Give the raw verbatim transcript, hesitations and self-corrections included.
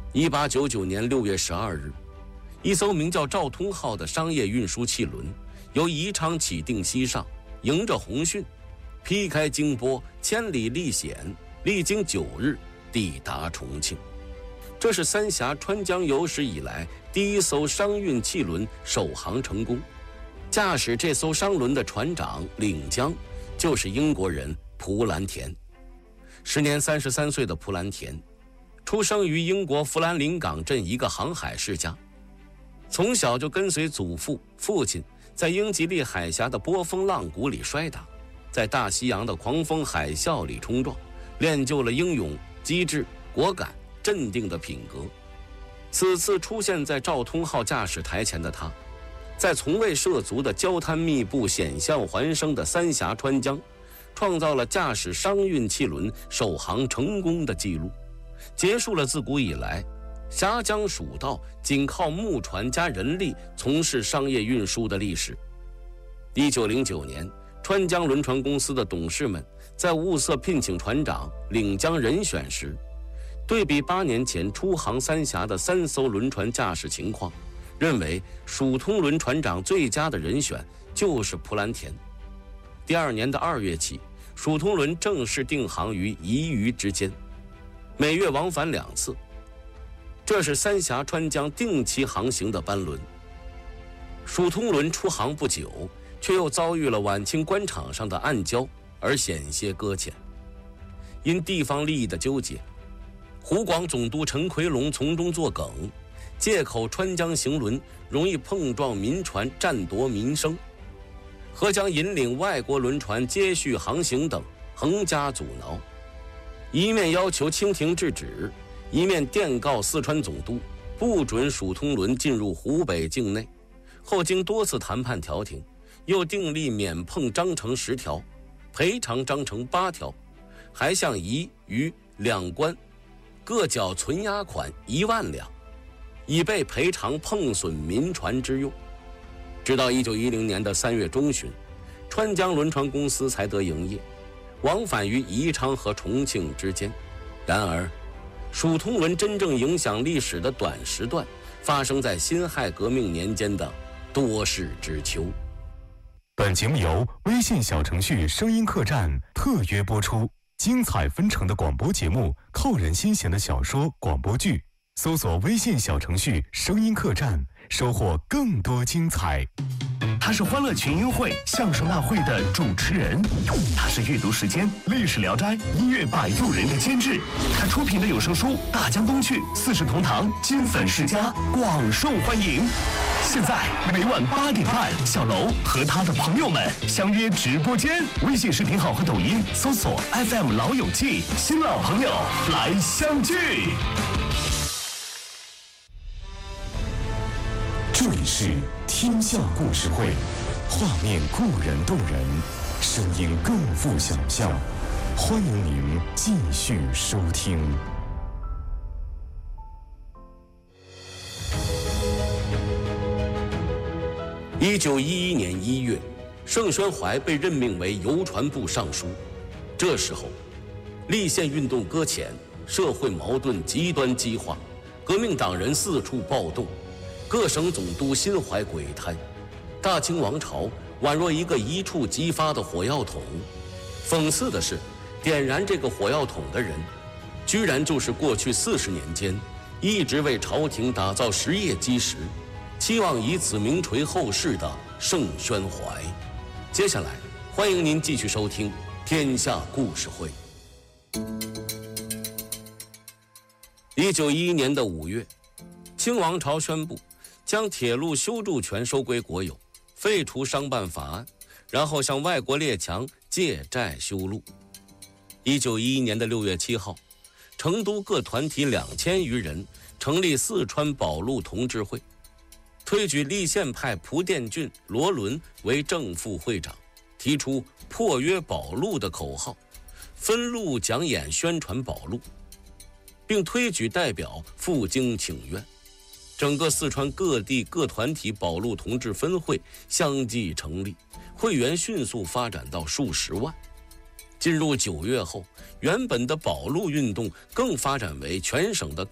一八九九年六月十二日，一艘名叫兆通号的商业运输汽轮由宜昌起定西上，迎着红汛，劈开荆波，千里历险，历经九日抵达重庆。这是三峡穿江有史以来第一艘商运汽轮首航成功。驾驶这艘商轮的船长领江就是英国人蒲兰田。时年三十三岁的蒲兰田出生于英国富兰林港镇一个航海世家，从小就跟随祖父、父亲在英吉利海峡的波峰浪谷里摔打，在大西洋的狂风海啸里冲撞，练就了英勇、机智、果敢、镇定的品格。此次出现在兆通号驾驶台前的他，在从未涉足的礁滩密布、险象环生的三峡穿江，创造了驾驶商运汽轮首航成功的记录，结束了自古以来峡江蜀道仅靠木船加人力从事商业运输的历史。一九零九年，川江轮船公司的董事们在物色聘请船长、领江人选时，对比八年前出航三峡的三艘轮船驾驶情况，认为蜀通轮船长最佳的人选就是蒲兰田。第二年的二月起，蜀通轮正式定航于宜渝之间，每月往返两次。这是三峡穿江定期航行的班轮。蜀通轮出航不久，却又遭遇了晚清官场上的暗礁，而险些搁浅。因地方利益的纠结，湖广总督陈奎龙从中作梗，借口穿江行轮容易碰撞民船，占夺民生，和将引领外国轮船接续航行等横加阻挠，一面要求清廷制止，一面电告四川总督不准蜀通轮进入湖北境内。后经多次谈判调停，又订立免碰章程十条，赔偿章程八条，还向宜渝两关各缴存押款一万两，以备赔偿碰损民船之用。直到一九一零年的三月中旬，川江轮船公司才得营业，往返于宜昌和重庆之间。然而，蜀通轮真正影响历史的短时段，发生在辛亥革命年间的多事之秋。 本节目由微信小程序声音客栈特约播出，精彩纷呈的广播节目，扣人心弦的小说、广播剧，搜索微信小程序声音客栈，收获更多精彩。 他是欢乐群英会相声大会的主持人，他是阅读时间、历史聊斋、音乐摆渡人的监制，他出品的有声书《大江东去》《四世同堂》金粉世家广受欢迎。现在每晚八点半，小楼和他的朋友们相约直播间，微信视频号和抖音搜索 F M 老友记，新老朋友来相聚。 这里是天下故事会，画面固然动人，声音更富想象。欢迎您继续收听。 一九一一年一月，盛宣怀被任命为邮传部尚书。这时候，立宪运动搁浅，社会矛盾极端激化，革命党人四处暴动，各省总督心怀鬼胎，大清王朝宛若一个一触即发的火药桶。讽刺的是，点燃这个火药桶的人，居然就是过去四十年间一直为朝廷打造实业基石，期望以此名垂后世的盛宣怀。接下来，欢迎您继续收听《天下故事会》。一九一一年的五月，清王朝宣布将铁路修筑权收归国有，废除商办法案，然后向外国列强借债修路。一九一一年的六月七号，成都各团体两千余人成立四川保路同志会，推举立宪派蒲殿俊、罗伦为正副会长，提出破约保路的口号，分路讲演宣传保路，并推举代表赴京请愿。整个四川各地各团体保路同志分会相继成立，会员迅速发展到数十万。进入九月后，原本的保路运动更发展为全省的